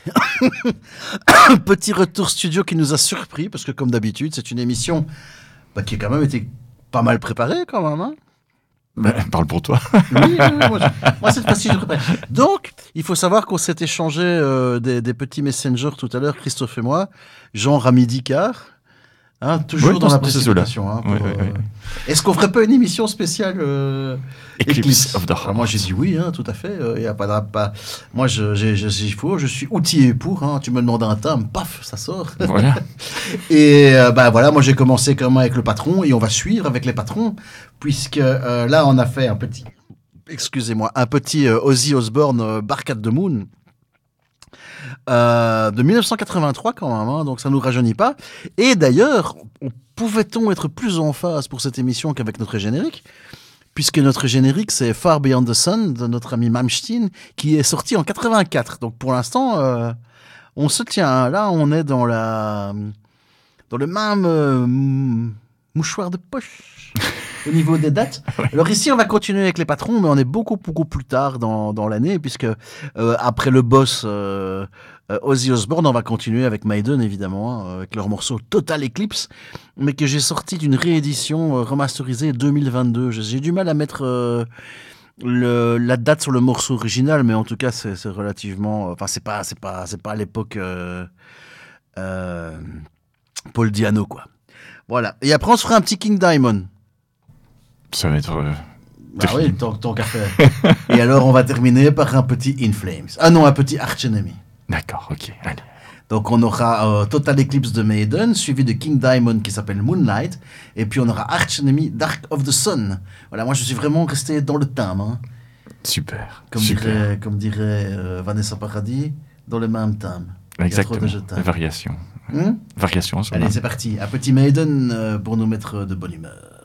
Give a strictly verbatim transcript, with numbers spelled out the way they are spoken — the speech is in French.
Petit retour studio qui nous a surpris, parce que comme d'habitude, c'est une émission bah, qui a quand même été pas mal préparée quand même. Hein. Ben, parle pour toi. Oui, oui, oui, moi, je, moi cette fois-ci, je prépare. Donc, il faut savoir qu'on s'est échangé euh, des, des petits messengers tout à l'heure, Christophe et moi, genre à midi quart. Hein, toujours oui, dans non, la c'est précipitation. Hein, pour, oui, oui, oui. euh... Est-ce qu'on ferait pas une émission spéciale euh... Eclipse, Eclipse of the Heart. Alors, moi, j'ai dit oui, hein, tout à fait. Il euh, y a pas de pas. Moi, je, j'ai, je, il faut, je suis outillé pour. Hein, tu me demandes un thème, paf, ça sort. Voilà. Et euh, bah voilà, moi j'ai commencé quand même avec le patron et on va suivre avec les patrons, puisque euh, là on a fait un petit, excusez-moi, un petit euh, Ozzy Osbourne euh, Bark at the Moon. Euh, de dix-neuf cent quatre-vingt-trois quand même, hein, donc ça nous rajeunit pas. Et d'ailleurs, on, pouvait-on être plus en phase pour cette émission qu'avec notre générique, puisque notre générique c'est Far Beyond the Sun de notre ami Malmsteen, qui est sorti en quatre-vingt-quatre. Donc pour l'instant, euh, on se tient. Là, on est dans la, dans le même euh, mouchoir de poche. Au niveau des dates. Alors ici, on va continuer avec les patrons, mais on est beaucoup, beaucoup plus tard dans, dans l'année, puisque euh, après le boss euh, euh, Ozzy Osbourne, on va continuer avec Maiden, évidemment, hein, avec leur morceau Total Eclipse, mais que j'ai sorti d'une réédition euh, remasterisée deux mille vingt-deux. J'ai du mal à mettre euh, le, la date sur le morceau original, mais en tout cas, c'est, c'est relativement... Enfin, c'est pas, c'est pas, c'est pas à l'époque euh, euh, Paul Diano, quoi. Voilà. Et après, on se fera un petit King Diamond. Ça va être... Euh, bah oui, tant, tant qu'à faire. Et alors, on va terminer par un petit In Flames. Ah non, un petit Arch Enemy. D'accord, ok, allez. Donc, on aura euh, Total Eclipse de Maiden, suivi de King Diamond qui s'appelle Moonlight. Et puis, on aura Arch Enemy, Dark of the Sun. Voilà, moi, je suis vraiment resté dans le thème. Hein. Super, Comme super. dirait, comme dirait euh, Vanessa Paradis, dans le même thème. Exactement, variation. Hmm variation. Allez, c'est parti. Un petit Maiden euh, pour nous mettre de bonne humeur.